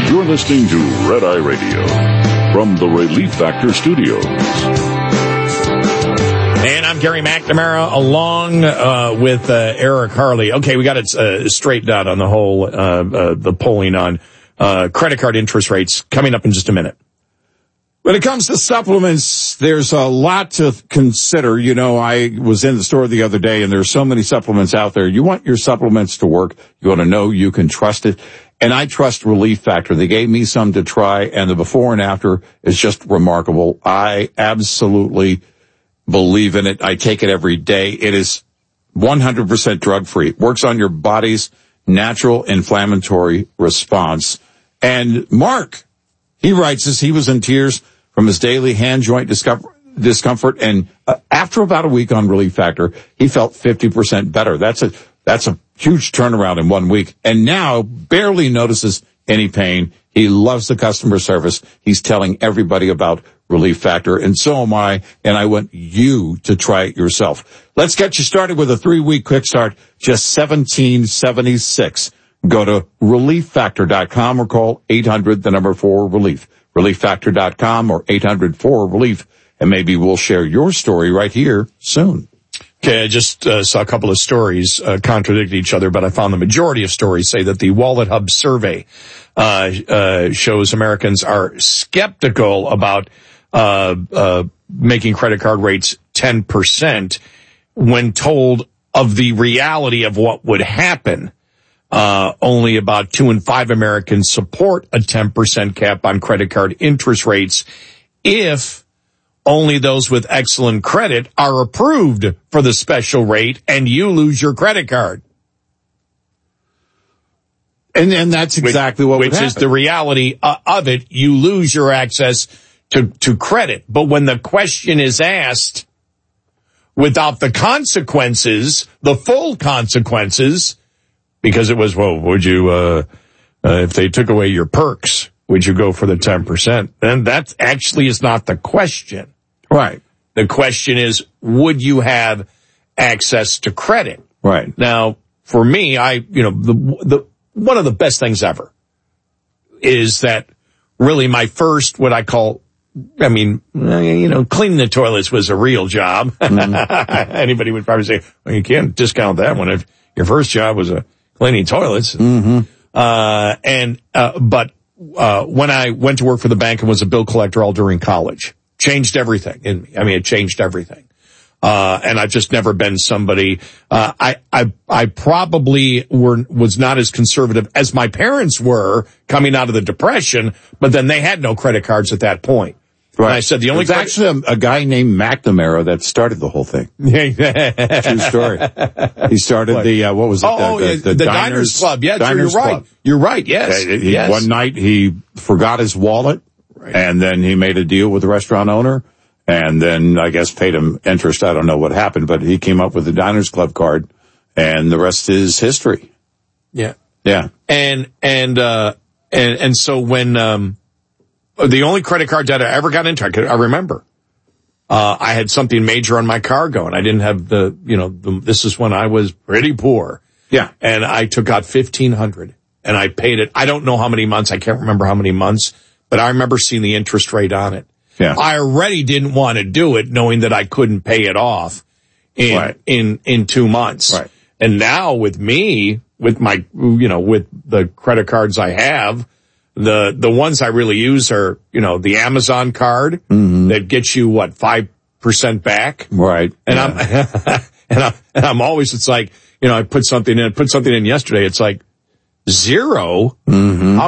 You're listening to Red Eye Radio from the Relief Factor Studios. And I'm Gary McNamara along with Eric Harley. Okay, we got it straightened out on the whole, the polling on credit card interest rates coming up in just a minute. When it comes to supplements, there's a lot to consider. You know, I was in the store the other day, and there's so many supplements out there. You want your supplements to work. You want to know you can trust it. And I trust Relief Factor. They gave me some to try, and the before and after is just remarkable. I absolutely believe in it. I take it every day. It is 100% drug-free. It works on your body's natural inflammatory response. And Mark, he writes us, he was in tears from his daily hand joint discomfort, and after about a week on Relief Factor, he felt 50% better. That's a huge turnaround in 1 week, and now barely notices any pain. He loves the customer service. He's telling everybody about Relief Factor, and so am I, and I want you to try it yourself. Let's get you started with a 3-week quick start, just $17.76. Go to ReliefFactor.com or call 800-4-RELIEF. ReliefFactor.com or 800-4-RELIEF, and maybe we'll share your story right here soon. Okay, I just saw a couple of stories contradict each other, but I found the majority of stories say that the Wallet Hub survey shows Americans are skeptical about making credit card rates 10% when told of the reality of what would happen. Only about 2 in 5 Americans support a 10% cap on credit card interest rates if only those with excellent credit are approved for the special rate and you lose your credit card. And that's exactly what would happen. Which is the reality of it. You lose your access to credit. But when the question is asked without the consequences, the full consequences, because it was, well, would you, if they took away your perks, would you go for the 10%? And that actually is not the question. Right. The question is, would you have access to credit? Right. Now, for me, the one of the best things ever is that really my first, what I call, cleaning the toilets was a real job. Mm-hmm. Anybody would probably say, well, you can't discount that one if your first job was cleaning toilets. Mm-hmm. But when I went to work for the bank and was a bill collector all during college, changed everything in me. I mean, it changed everything. And I've just never been somebody, I probably was not as conservative as my parents were coming out of the Depression, but then they had no credit cards at that point. Right. And I said the only There's actually a guy named McNamara that started the whole thing. True story. He started the Diners Club. Yeah, Diners you're right. Club. You're right. Yes. Yes. One night he forgot his wallet, right, and then he made a deal with the restaurant owner, and then I guess paid him interest. I don't know what happened, but he came up with the Diners Club card, and the rest is history. Yeah. Yeah. And so when the only credit card debt I ever got into, I remember, I had something major on my car going. I didn't have this is when I was pretty poor. Yeah. And I took out $1,500 and I paid it. I don't know how many months. I can't remember how many months, but I remember seeing the interest rate on it. Yeah. I already didn't want to do it knowing that I couldn't pay it off in 2 months. Right. And now with me, with my, with the credit cards I have, the ones I really use are, the Amazon card, mm-hmm, that gets you 5% back. Right. And yeah. I'm always, it's like, I put something in yesterday. It's like 0. Mm-hmm.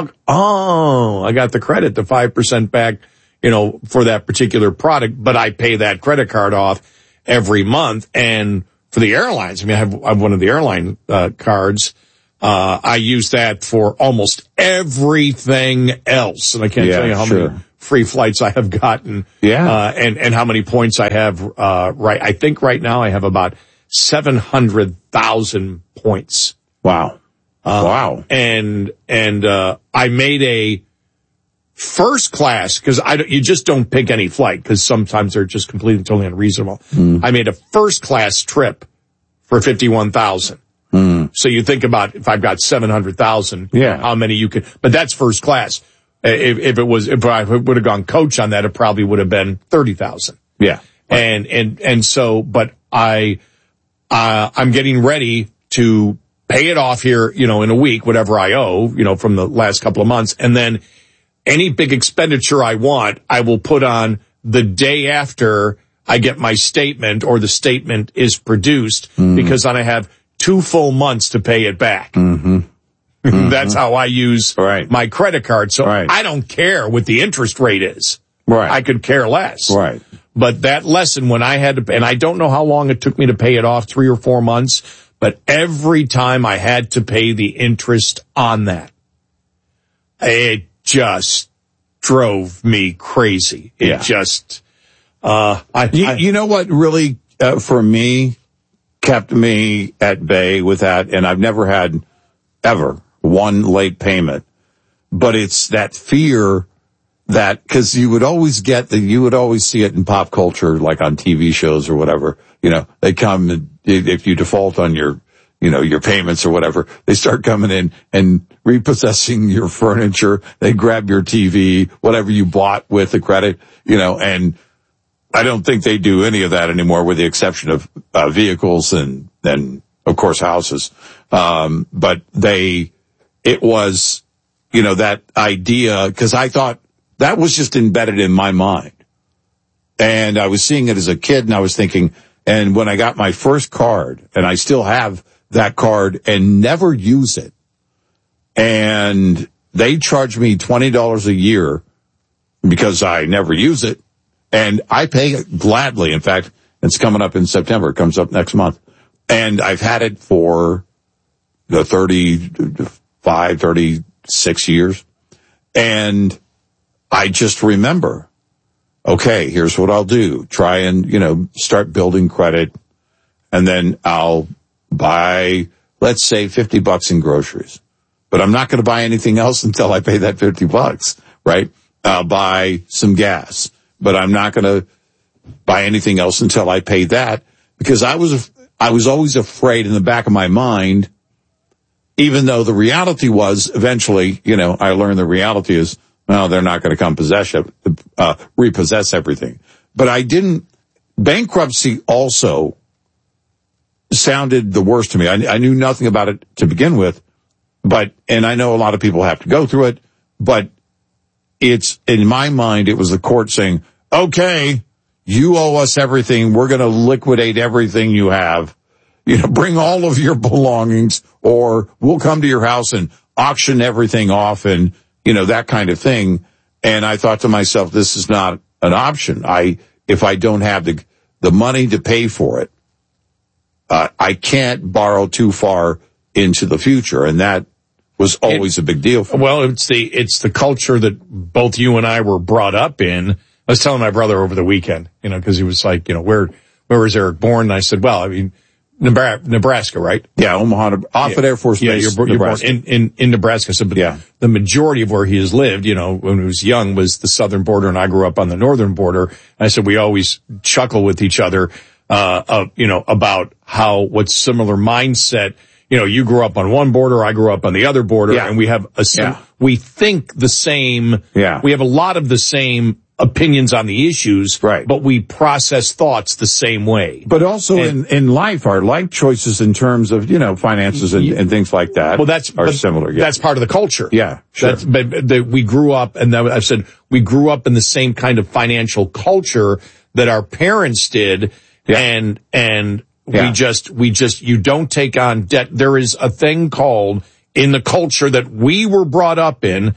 I got the credit, the 5% back, for that particular product, but I pay that credit card off every month. And for the airlines, I have one of the airline cards. I use that for almost everything else. And I can't tell you how many free flights I have gotten. Yeah. And how many points I have, I think right now I have about 700,000 points. Wow. Wow. And I made a first class, because you just don't pick any flight, because sometimes they're just completely and totally unreasonable. Mm. I made a first class trip for 51,000. Mm. So you think about if I've got 700,000, yeah, how many you could, but that's first class. If I would have gone coach on that, it probably would have been $30,000. Yeah. And so, but I'm getting ready to pay it off here, in a week, whatever I owe, from the last couple of months. And then any big expenditure I want, I will put on the day after I get my statement or the statement is produced, because then I have 2 full months to pay it back. That's how I use my credit card. So I don't care what the interest rate is. I could care less. But that lesson when I had to, and I don't know how long it took me to pay it off, 3 or 4 months, but every time I had to pay the interest on that, it just drove me crazy. It just, you know what really, for me, kept me at bay with that, and I've never had ever one late payment, but it's that fear that, cause you would always see it in pop culture, like on TV shows or whatever, they come and if you default on your payments or whatever, they start coming in and repossessing your furniture. They grab your TV, whatever you bought with the credit, and I don't think they do any of that anymore with the exception of vehicles and then, of course, houses. But it was, that idea, because I thought that was just embedded in my mind. And I was seeing it as a kid and I was thinking, and when I got my first card, and I still have that card and never use it, and they charge me $20 a year because I never use it, and I pay it gladly. In fact, it's coming up in September. It comes up next month. And I've had it for the 36 years. And I just remember, okay, here's what I'll do. Try and, start building credit. And then I'll buy, let's say, $50 in groceries. But I'm not going to buy anything else until I pay that $50, right? I'll buy some gas, but I'm not going to buy anything else until I pay that, because I was always afraid in the back of my mind, even though the reality was eventually, I learned the reality is, well, they're not going to come repossess everything. But bankruptcy also sounded the worst to me. I knew nothing about it to begin with, and I know a lot of people have to go through it, but it's, in my mind, it was the court saying, okay, you owe us everything. We're going to liquidate everything you have. Bring all of your belongings, or we'll come to your house and auction everything off, and, that kind of thing. And I thought to myself, this is not an option. If I don't have the money to pay for it, I can't borrow too far into the future. And that was always a big deal for me. Well, it's the culture that both you and I were brought up in. I was telling my brother over the weekend, because he was like, where was Eric born? And I said, well, I mean, Nebraska, right? Yeah, Omaha, Offutt Air Force Base. Yeah, you're born in Nebraska. So, but the majority of where he has lived, when he was young, was the southern border, and I grew up on the northern border. And I said we always chuckle with each other, about what similar mindset. You grew up on one border, I grew up on the other border, and we have we think the same. Yeah. We have a lot of the same opinions on the issues, right? But we process thoughts the same way. But also in life, our life choices in terms of, finances and things like that. Well, that's similar. Yeah. That's part of the culture. Yeah, sure. We grew up, and I've said we grew up in the same kind of financial culture that our parents did, and we just, you don't take on debt. There is a thing called, in the culture that we were brought up in,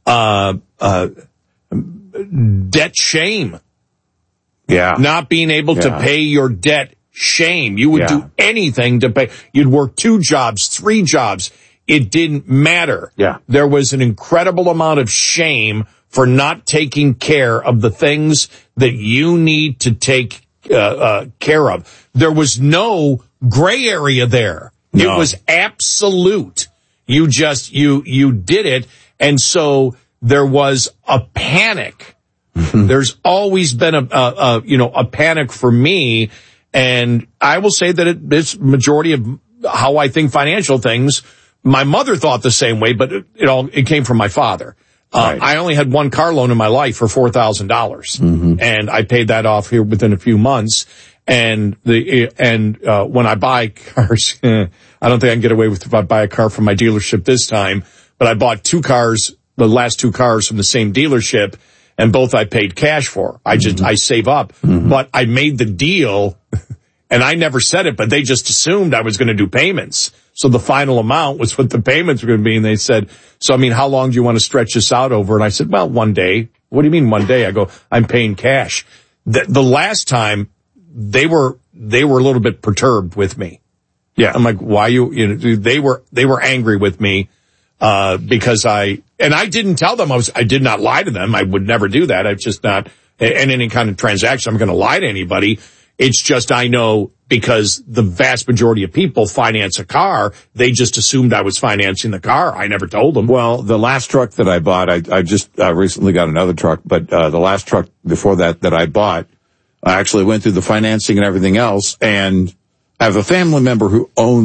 debt shame. Yeah. Not being able to pay your debt, shame. You would do anything to pay. You'd work 2 jobs, 3 jobs. It didn't matter. Yeah. There was an incredible amount of shame for not taking care of the things that you need to take care of. There was no gray area there. No. It was absolute. You did it. And so there was a panic. There's always been a panic for me. And I will say that it's majority of how I think financial things. My mother thought the same way, but it came from my father. Right. I only had one car loan in my life for $4,000, and I paid that off here within a few months. And when I buy cars, I don't think I can get away with if I buy a car from my dealership this time. But I bought the last two cars from the same dealership, and both I paid cash for. I save up, but I made the deal, and I never said it, but they just assumed I was going to do payments. So the final amount was what the payments were going to be. And they said, so, I mean, how long do you want to stretch this out over? And I said, well, one day. What do you mean one day? I go, I'm paying cash. The last time they were a little bit perturbed with me. Yeah. I'm like, why they were angry with me, because I didn't tell them I did not lie to them. I would never do that. I've just not, in any kind of transaction, I'm going to lie to anybody. It's just I know because the vast majority of people finance a car, they just assumed I was financing the car. I never told them. Well, the last truck that I bought, I just recently got another truck, but the last truck before that I bought, I actually went through the financing and everything else, and I have a family member who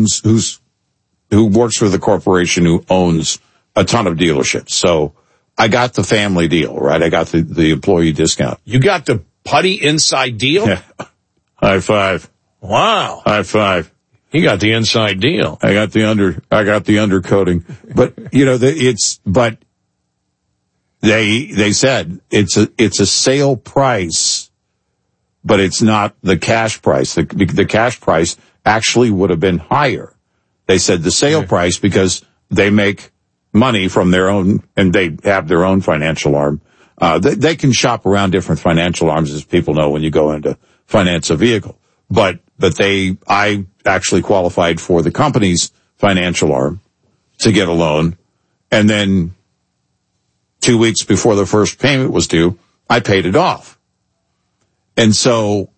works for the corporation who owns a ton of dealerships. So I got the family deal, right? I got the employee discount. You got the putty inside deal? Yeah. High five. Wow. High five. You got the inside deal. I got the undercoating. But, but they said it's a sale price, but it's not the cash price. The cash price actually would have been higher. They said the sale price because they make money from their own, and they have their own financial arm. They can shop around different financial arms, as people know, when you go into finance a vehicle. But I actually qualified for the company's financial arm to get a loan. And then 2 weeks before the first payment was due, I paid it off. And so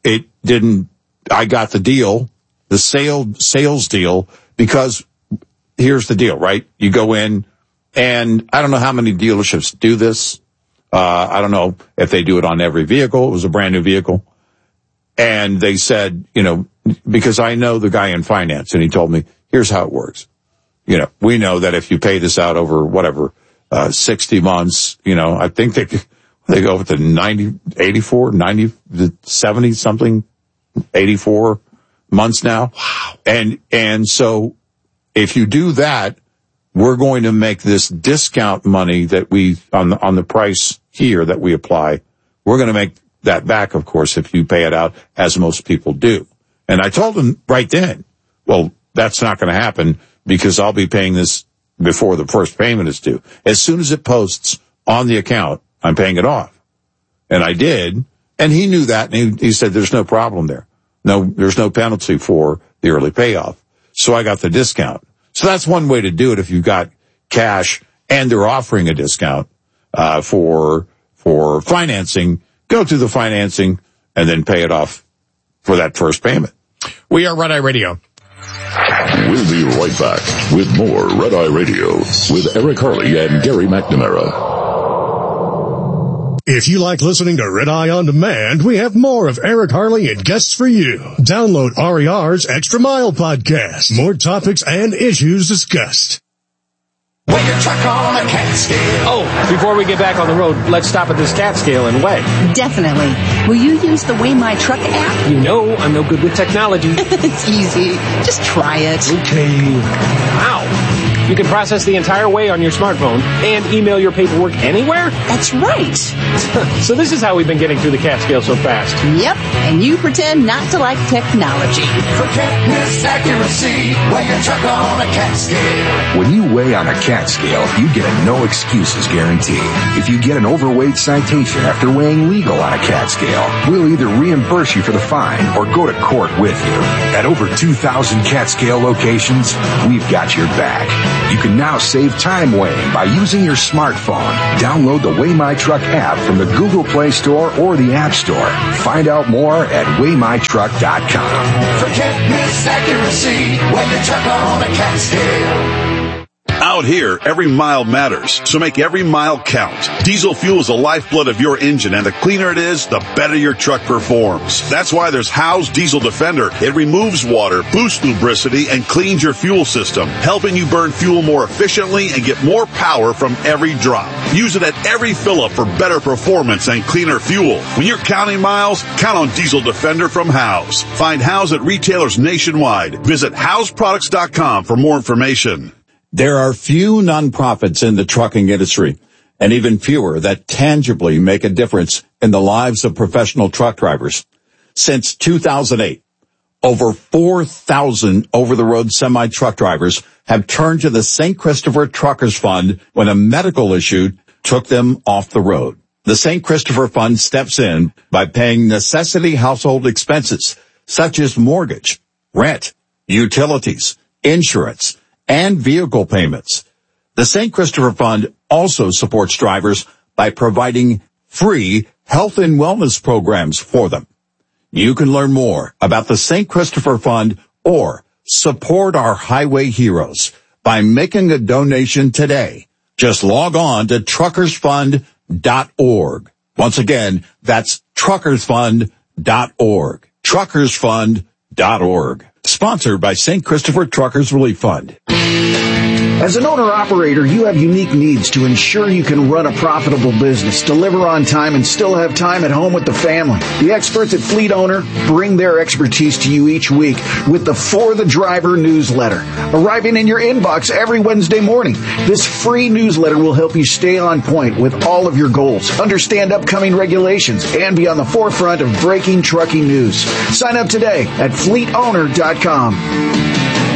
I got the deal, the sales deal, because here's the deal, right? You go in, and I don't know how many dealerships do this. I don't know if they do it on every vehicle. It was a brand new vehicle. And they said, because I know the guy in finance, and he told me, here's how it works. We know that if you pay this out over 60 months, I think they go up to 90, 84, 90, 70 something, 84 months now. Wow. And so if you do that, we're going to make this discount money that on the price here that we apply, we're going to make that back, of course, if you pay it out, as most people do. And I told him right then, well, that's not going to happen because I'll be paying this before the first payment is due. As soon as it posts on the account, I'm paying it off. And I did. And he knew that. And he said, there's no problem there. No, there's no penalty for the early payoff. So I got the discount. So that's one way to do it if you've got cash and they're offering a discount for financing. Go through the financing and then pay it off for that first payment. We are Red Eye Radio. We'll be right back with more Red Eye Radio with Eric Harley and Gary McNamara. If you like listening to Red Eye On Demand, we have more of Eric Harley and guests for you. Download RER's Extra Mile podcast. More topics and issues discussed. Weigh your truck on a cat scale. Oh, before we get back on the road, let's stop at this cat scale and weigh. Definitely. Will you use the Weigh My Truck app? You know I'm no good with technology. It's easy. Just try it. Okay. Wow. You can process the entire weigh on your smartphone and email your paperwork anywhere? That's right. So this is how we've been getting through the cat scale so fast. Yep. And you pretend not to like technology. Forget this accuracy. Weigh your truck on a cat scale. When you weigh on a cat scale, you get a no excuses guarantee. If you get an overweight citation after weighing legal on a cat scale, we'll either reimburse you for the fine or go to court with you. At over 2,000 cat scale locations, we've got your back. You can now save time weighing by using your smartphone. Download the Weigh My Truck app from the Google Play Store or the App Store. Find out more at WeighMyTruck.com. Forget this accuracy. Weigh your truck on a cat scale. Out here, every mile matters, so make every mile count. Diesel fuel is the lifeblood of your engine, and the cleaner it is, the better your truck performs. That's why there's Howe's Diesel Defender. It removes water, boosts lubricity, and cleans your fuel system, helping you burn fuel more efficiently and get more power from every drop. Use it at every fill-up for better performance and cleaner fuel. When you're counting miles, count on Diesel Defender from Howe's. Find Howe's at retailers nationwide. Visit Howe'sProducts.com for more information. There are few nonprofits in the trucking industry, and even fewer that tangibly make a difference in the lives of professional truck drivers. Since 2008, over 4,000 over-the-road semi-truck drivers have turned to the St. Christopher Truckers Fund when a medical issue took them off the road. The St. Christopher Fund steps in by paying necessity household expenses such as mortgage, rent, utilities, insurance, and vehicle payments. The St. Christopher Fund also supports drivers by providing free health and wellness programs for them. You can learn more about the St. Christopher Fund or support our highway heroes by making a donation today. Just log on to truckersfund.org. Once again, that's truckersfund.org. Truckersfund.org. Sponsored by St. Christopher Truckers Relief Fund. As an owner-operator, you have unique needs to ensure you can run a profitable business, deliver on time, and still have time at home with the family. The experts at Fleet Owner bring their expertise to you each week with the For the Driver newsletter, arriving in your inbox every Wednesday morning. This free newsletter will help you stay on point with all of your goals, understand upcoming regulations, and be on the forefront of breaking trucking news. Sign up today at fleetowner.com.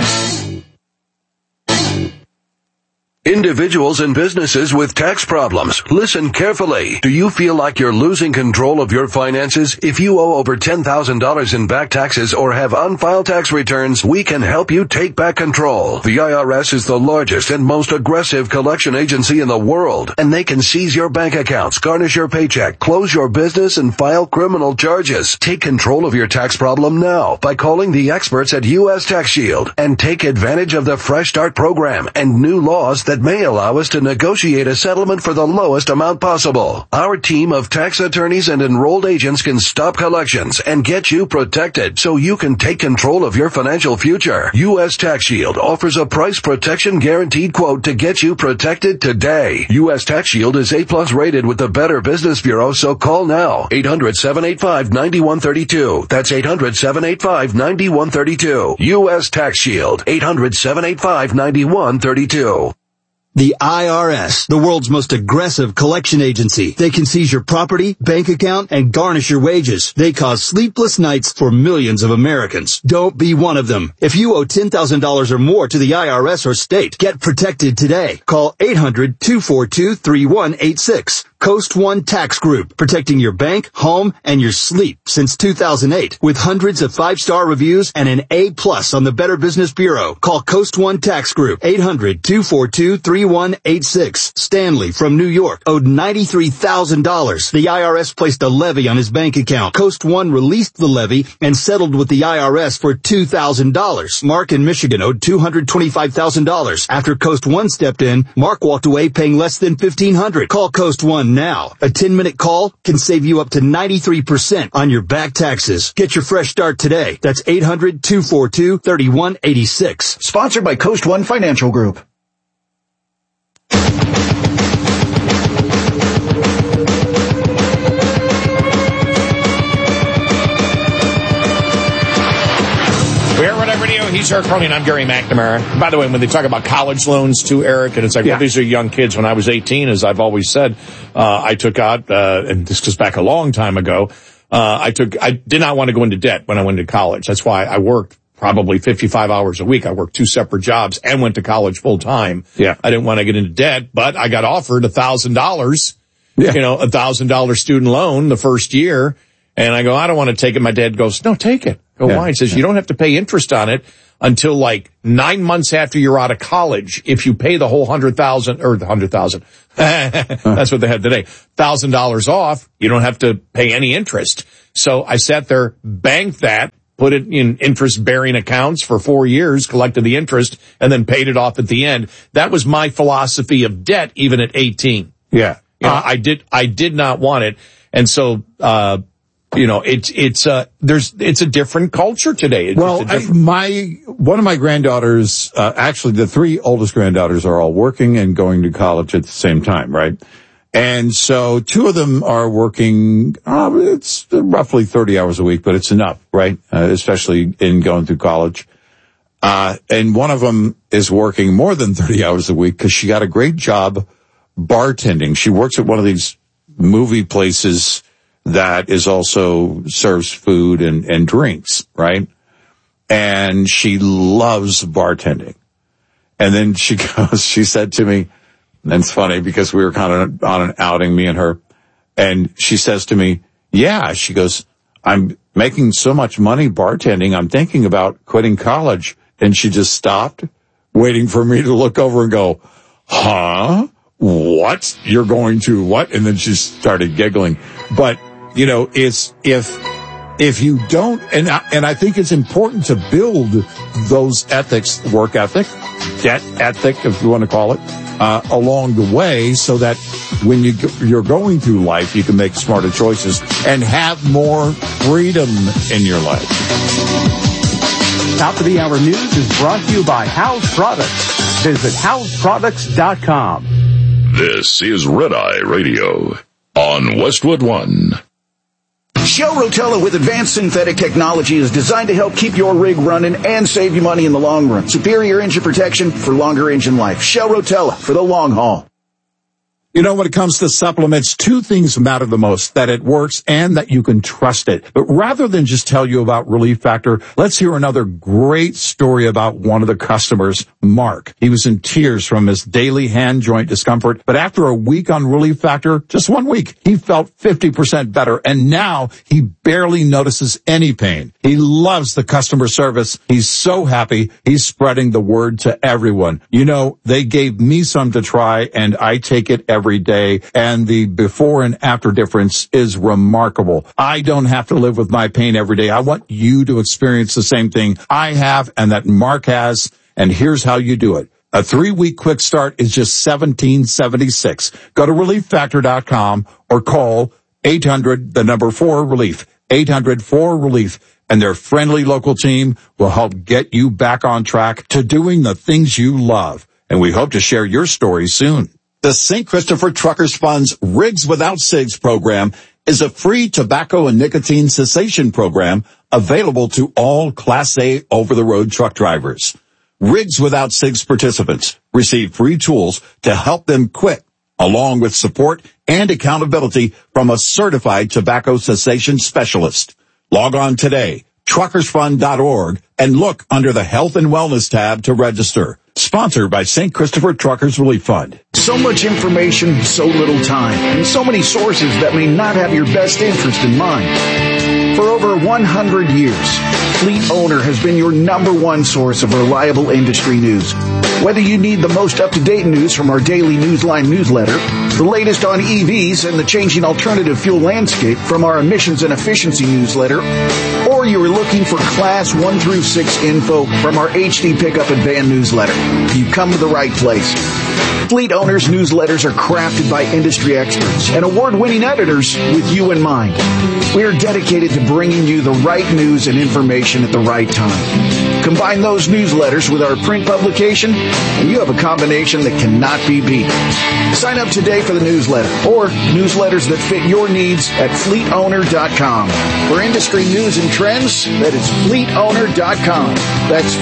Individuals and businesses with tax problems, listen carefully. Do you feel like you're losing control of your finances? If you owe over $10,000 in back taxes or have unfiled tax returns, we can help you take back control. The IRS is the largest and most aggressive collection agency in the world, and they can seize your bank accounts, garnish your paycheck, close your business, and file criminal charges. Take control of your tax problem now by calling the experts at U.S. Tax Shield and take advantage of the Fresh Start program and new laws that may allow us to negotiate a settlement for the lowest amount possible. Our team of tax attorneys and enrolled agents can stop collections and get you protected so you can take control of your financial future. U.S. Tax Shield offers a price protection guaranteed quote to get you protected today. U.S. Tax Shield is A+ rated with the Better Business Bureau, so call now. 800-785-9132. That's 800-785-9132. U.S. Tax Shield. 800-785-9132. The IRS, the world's most aggressive collection agency. They can seize your property, bank account, and garnish your wages. They cause sleepless nights for millions of Americans. Don't be one of them. If you owe $10,000 or more to the IRS or state, get protected today. Call 800-242-3186. Coast One Tax Group, protecting your bank, home, and your sleep since 2008. With hundreds of 5-star reviews and an A+ on the Better Business Bureau. Call Coast One Tax Group, 800-242-3186. Stanley from New York owed $93,000. The IRS placed a levy on his bank account. Coast One released the levy and settled with the IRS for $2,000. Mark in Michigan owed $225,000. After Coast One stepped in, Mark walked away paying less than $1,500. Call Coast One now. A 10-minute call can save you up to 93% on your back taxes. Get your fresh start today. That's 800-242-3186. Sponsored by Coast One Financial Group. We're Red Eye Radio. He's Eric Carly, and I'm Gary McNamara. By the way, when they talk about college loans too, Eric, and it's like, well, these are young kids. When I was 18, as I've always said, I took out, and this goes back a long time ago, I did not want to go into debt when I went to college. That's why I worked probably 55 hours a week. I worked 2 separate jobs and went to college full time. Yeah. I didn't want to get into debt, but I got offered $1,000, $1,000 student loan the first year. And I go, I don't want to take it. My dad goes, no, take it. Go, why? He says, you don't have to pay interest on it until like 9 months after you're out of college. If you pay the whole $100,000 or the $100,000, that's what they had today, $1,000 off, you don't have to pay any interest. So I sat there, banked that, put it in interest-bearing accounts for 4 years, collected the interest, and then paid it off at the end. That was my philosophy of debt, even at 18. Yeah. I did not want it. And so, it's a different culture today. One of my granddaughters, actually the 3 oldest granddaughters are all working and going to college at the same time, right? And so 2 of them are working, it's roughly 30 hours a week, but it's enough, right? Especially in going through college. And one of them is working more than 30 hours a week because she got a great job bartending. She works at one of these movie places that is also serves food and drinks, right? And she loves bartending. And then she said to me, and it's funny because we were kind of on an outing, me and her, and she says to me, yeah, she goes, I'm making so much money bartending, I'm thinking about quitting college. And she just stopped, waiting for me to look over and go, huh? What? You're going to what? And then she started giggling. But, it's, if you don't, and I think it's important to build those ethics, work ethic, debt ethic, if you want to call it, along the way so that when you're going through life, you can make smarter choices and have more freedom in your life. Top of the Hour News is brought to you by House Products. Visit houseproducts.com. This is Red Eye Radio on Westwood One. Shell Rotella with advanced synthetic technology is designed to help keep your rig running and save you money in the long run. Superior engine protection for longer engine life. Shell Rotella for the long haul. When it comes to supplements, 2 things matter the most, that it works and that you can trust it. But rather than just tell you about Relief Factor, let's hear another great story about one of the customers, Mark. He was in tears from his daily hand joint discomfort, but after a week on Relief Factor, just 1 week, he felt 50% better, and now he barely notices any pain. He loves the customer service. He's so happy. He's spreading the word to everyone. They gave me some to try, and I take it every day, and the before and after difference is remarkable. I don't have to live with my pain every day. I want you to experience the same thing I have and that Mark has, and here's how you do it. A 3-week quick start is just $17.76. Go to ReliefFactor.com or call 800-4-RELIEF, 800-4-RELIEF, and their friendly local team will help get you back on track to doing the things you love. And we hope to share your story soon. The St. Christopher Truckers Fund's Rigs Without Cigs program is a free tobacco and nicotine cessation program available to all Class A over-the-road truck drivers. Rigs Without Cigs participants receive free tools to help them quit, along with support and accountability from a certified tobacco cessation specialist. Log on today, truckersfund.org, and look under the Health and Wellness tab to register. Sponsored by St. Christopher Truckers Relief Fund. So much information, so little time, and so many sources that may not have your best interest in mind. For over 100 years, Fleet Owner has been your number 1 source of reliable industry news. Whether you need the most up-to-date news from our daily Newsline newsletter, the latest on EVs and the changing alternative fuel landscape from our emissions and efficiency newsletter, or you are looking for Class 1 through 6 info from our HD Pickup and Van newsletter, you've come to the right place. Fleet Owners newsletters are crafted by industry experts and award-winning editors with you in mind. We are dedicated to bringing you the right news and information at the right time. Combine those newsletters with our print publication, and you have a combination that cannot be beat. Sign up today for the newsletter or newsletters that fit your needs at fleetowner.com. For industry news and trends, that is fleetowner.com. That's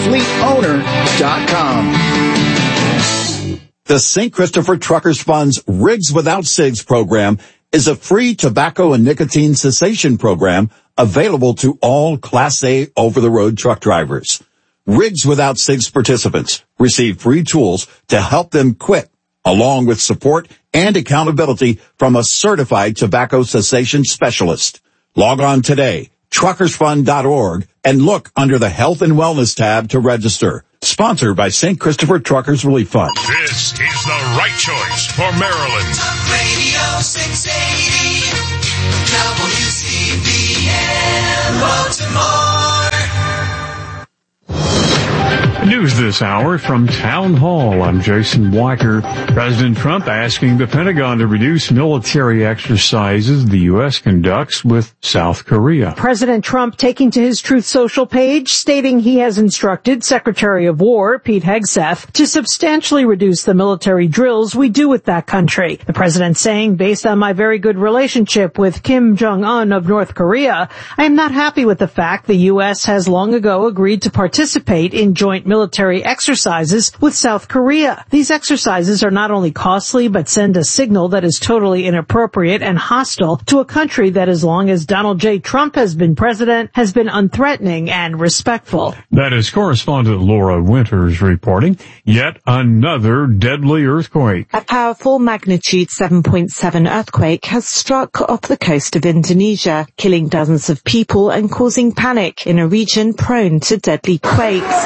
fleetowner.com. The St. Christopher Truckers Fund's Rigs Without Cigs program is a free tobacco and nicotine cessation program available to all Class A over-the-road truck drivers. Rigs Without Cigs participants receive free tools to help them quit, along with support and accountability from a certified tobacco cessation specialist. Log on today, truckersfund.org, and look under the Health and Wellness tab to register. Sponsored by St. Christopher Truckers Relief Fund. This is the right choice for Maryland. Talk Radio 680, WCBN Baltimore. News this hour from Town Hall. I'm Jason Weicker. President Trump asking the Pentagon to reduce military exercises the U.S. conducts with South Korea. President Trump taking to his Truth Social page, stating he has instructed Secretary of War Pete Hegseth to substantially reduce the military drills we do with that country. The president saying, based on my very good relationship with Kim Jong-un of North Korea, I am not happy with the fact the U.S. has long ago agreed to participate in joint military exercises with South Korea. These exercises are not only costly, but send a signal that is totally inappropriate and hostile to a country that, as long as Donald J. Trump has been president, has been unthreatening and respectful. That is correspondent Laura Winters reporting. Yet another deadly earthquake. A powerful magnitude 7.7 earthquake has struck off the coast of Indonesia, killing dozens of people and causing panic in a region prone to deadly quakes.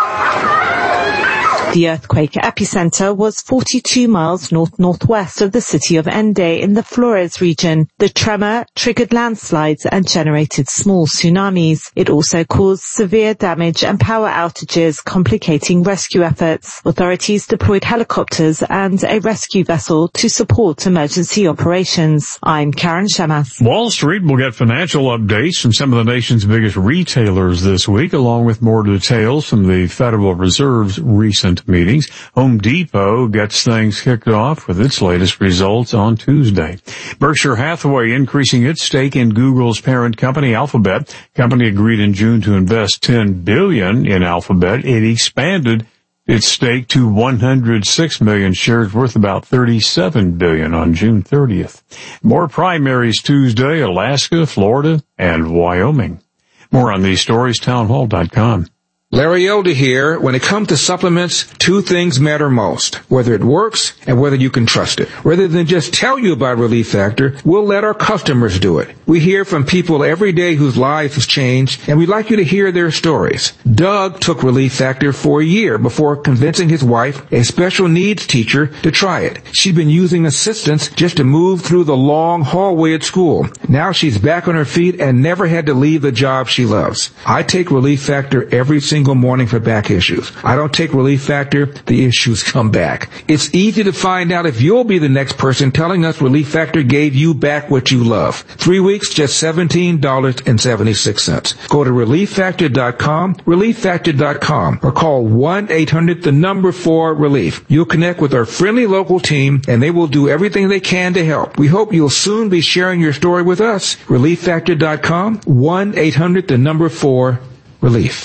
The earthquake epicenter was 42 miles north-northwest of the city of Ende in the Flores region. The tremor triggered landslides and generated small tsunamis. It also caused severe damage and power outages, complicating rescue efforts. Authorities deployed helicopters and a rescue vessel to support emergency operations. I'm Karen Shemas. Wall Street will get financial updates from some of the nation's biggest retailers this week, along with more details from the Federal Reserve's recent meetings. Home Depot gets things kicked off with its latest results on Tuesday. Berkshire Hathaway increasing its stake in Google's parent company, Alphabet. The company agreed in June to invest $10 billion in Alphabet. It expanded its stake to 106 million shares worth about $37 billion on June 30th. More primaries Tuesday, Alaska, Florida, and Wyoming. More on these stories, townhall.com. Larry Elder here. When it comes to supplements, two things matter most: whether it works and whether you can trust it. Rather than just tell you about Relief Factor, we'll let our customers do it. We hear from people every day whose lives have changed, and we'd like you to hear their stories. Doug took Relief Factor for a year before convincing his wife, a special needs teacher, to try it. She'd been using assistance just to move through the long hallway at school. Now she's back on her feet and never had to leave the job she loves. I take Relief Factor every single morning for back issues. I don't take Relief Factor, the issues come back. It's easy to find out if you'll be the next person telling us Relief Factor gave you back what you love. 3 weeks, just $17.76. Go to ReliefFactor.com, ReliefFactor.com, or call 1-800-4-RELIEF. You'll connect with our friendly local team, and they will do everything they can to help. We hope you'll soon be sharing your story with us. ReliefFactor.com, 1-800-4-RELIEF.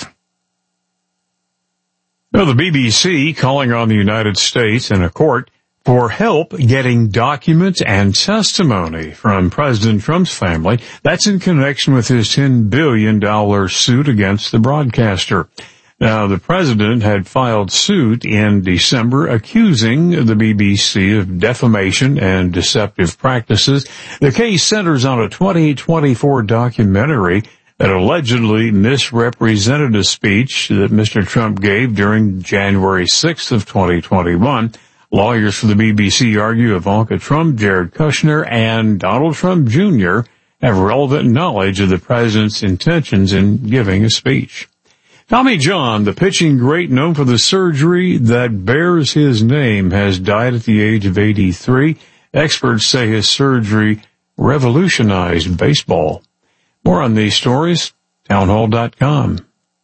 Now, the BBC calling on the United States in a court for help getting documents and testimony from President Trump's family. That's in connection with his $10 billion suit against the broadcaster. Now, the president had filed suit in December accusing the BBC of defamation and deceptive practices. The case centers on a 2024 documentary that allegedly misrepresented a speech that Mr. Trump gave during January 6th of 2021. Lawyers for the BBC argue Ivanka Trump, Jared Kushner, and Donald Trump Jr. have relevant knowledge of the president's intentions in giving a speech. Tommy John, the pitching great known for the surgery that bears his name, has died at the age of 83. Experts say his surgery revolutionized baseball. More on these stories, townhall.com.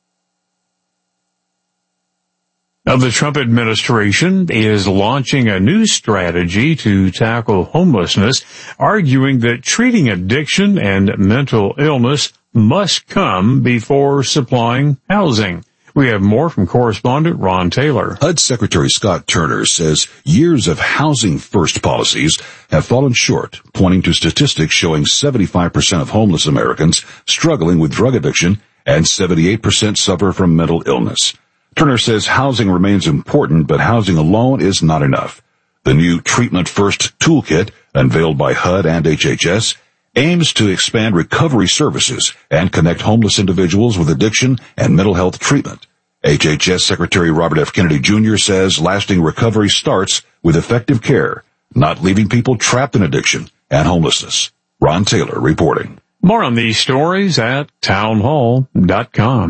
Now, the Trump administration is launching a new strategy to tackle homelessness, arguing that treating addiction and mental illness must come before supplying housing. We have more from correspondent Ron Taylor. HUD Secretary Scott Turner says years of housing-first policies have fallen short, pointing to statistics showing 75% of homeless Americans struggling with drug addiction and 78% suffer from mental illness. Turner says housing remains important, but housing alone is not enough. The new Treatment First toolkit, unveiled by HUD and HHS, aims to expand recovery services and connect homeless individuals with addiction and mental health treatment. HHS Secretary Robert F. Kennedy Jr. says lasting recovery starts with effective care, not leaving people trapped in addiction and homelessness. Ron Taylor reporting. More on these stories at townhall.com.